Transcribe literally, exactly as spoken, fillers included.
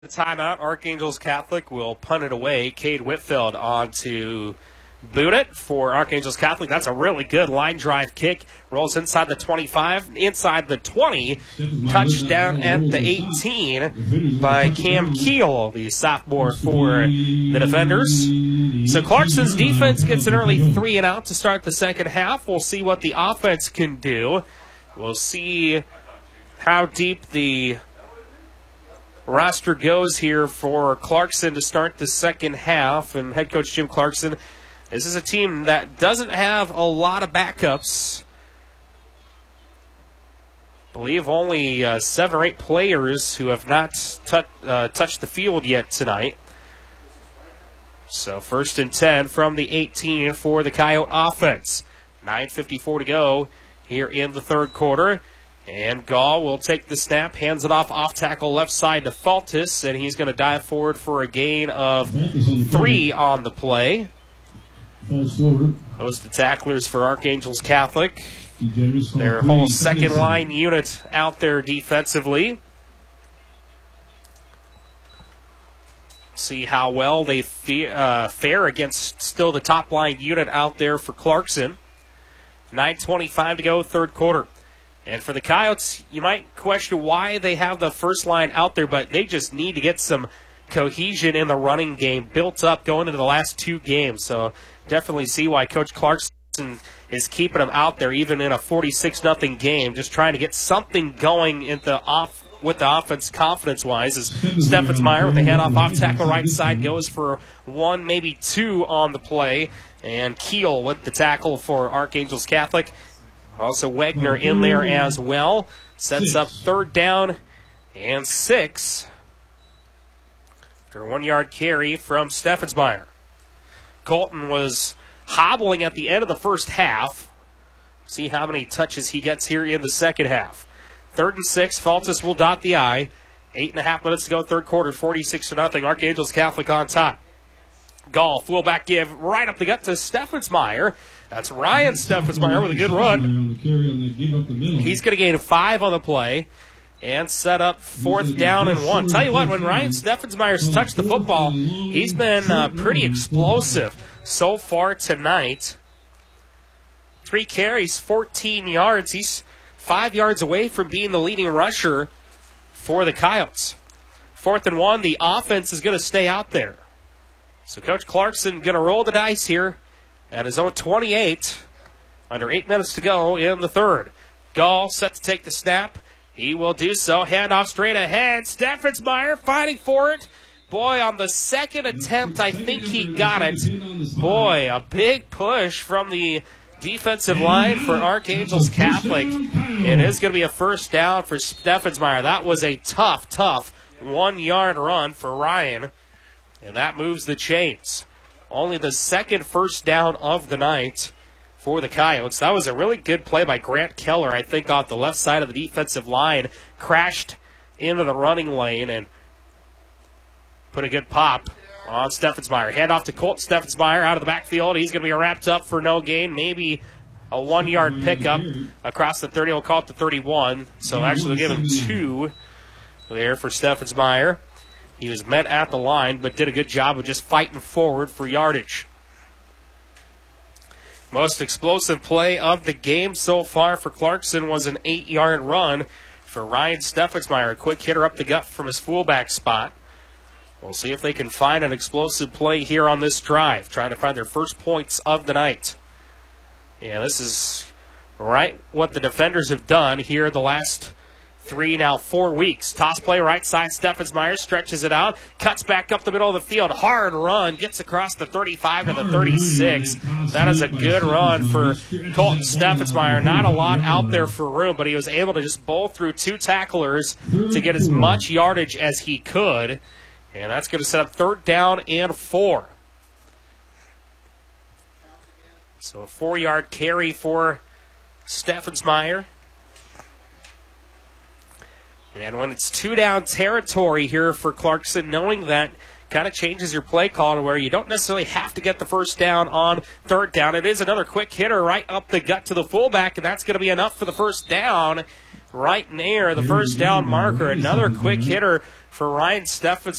The timeout, Archangels Catholic will punt it away. Cade Whitfield on to boot it for Archangels Catholic. That's a really good line drive kick. Rolls inside the twenty-five, inside the twenty. Touchdown at the eighteen by Cam Keel, the sophomore for the defenders. So Clarkson's defense gets an early three and out to start the second half. We'll see what the offense can do. We'll see how deep the roster goes here for Clarkson to start the second half. And head coach Jim Clarkson, this is a team that doesn't have a lot of backups. I believe only uh, seven or eight players who have not t- uh, touched the field yet tonight. So first and ten from the eighteen for the Coyote offense. nine fifty-four to go here in the third quarter. And Gall will take the snap, hands it off off tackle left side to Faltis, and he's going to dive forward for a gain of three on the play. Host the tacklers for Archangels Catholic. Their whole second line unit out there defensively. See how well they fe- uh, fare against still the top line unit out there for Clarkson. nine twenty-five to go, third quarter. And for the Coyotes, you might question why they have the first line out there, but they just need to get some cohesion in the running game built up going into the last two games. So definitely see why Coach Clarkson is keeping them out there even in a forty-six nothing game, just trying to get something going in the off with the offense confidence-wise. As Steffensmeyer with the handoff off tackle right side goes for one, maybe two on the play. And Keel with the tackle for Archangels Catholic. Also Wagner in there as well. Sets up third down and six. After a one-yard carry from Steffensmeyer. Colton was hobbling at the end of the first half. See how many touches he gets here in the second half. Third and six. Faltis will dot the I. Eight and a half minutes to go, third quarter, forty-six to nothing. Archangels Catholic on top. Gall, fullback give right up the gut to Steffensmeyer. That's Ryan Steffensmeyer with a good run. He's going to gain five on the play and set up fourth down and one. Tell you what, when Ryan Steffensmeyer's touched the football, he's been uh, pretty explosive so far tonight. Three carries, fourteen yards. He's five yards away from being the leading rusher for the Coyotes. Fourth and one, the offense is going to stay out there. So Coach Clarkson going to roll the dice here at his own twenty-eight. Under eight minutes to go in the third. Gall set to take the snap. He will do so. Handoff straight ahead. Steffensmeyer fighting for it. Boy, on the second attempt, I think he got it. Boy, a big push from the defensive line for Archangels Catholic. It is going to be a first down for Steffensmeyer. That was a tough, tough one-yard run for Ryan. And that moves the chains. Only the second first down of the night for the Coyotes. That was a really good play by Grant Keller, I think, off the left side of the defensive line. Crashed into the running lane and put a good pop on Steffensmeyer. Hand off to Colt Steffensmeyer out of the backfield. He's going to be wrapped up for no gain. Maybe a one-yard pickup across the thirty. We'll call it the thirty-one. So actually they'll give him two there for Steffensmeyer. He was met at the line, but did a good job of just fighting forward for yardage. Most explosive play of the game so far for Clarkson was an eight-yard run for Ryan Steffensmeyer. A quick hitter up the gut from his fullback spot. We'll see if they can find an explosive play here on this drive, trying to find their first points of the night. Yeah, this is right what the defenders have done here the last Three, now four weeks. Toss play right side. Steffensmeyer stretches it out. Cuts back up the middle of the field. Hard run. Gets across the thirty-five to the thirty-six. That is a good run for Colton Steffensmeyer. Not a lot out there for room, but he was able to just bowl through two tacklers to get as much yardage as he could. And that's going to set up third down and four. So a four-yard carry for Steffensmeyer. And when it's two-down territory here for Clarkson, knowing that kind of changes your play call to where you don't necessarily have to get the first down on third down. It is another quick hitter right up the gut to the fullback, and that's going to be enough for the first down right near the first down marker. Another quick hitter For Ryan Steffens,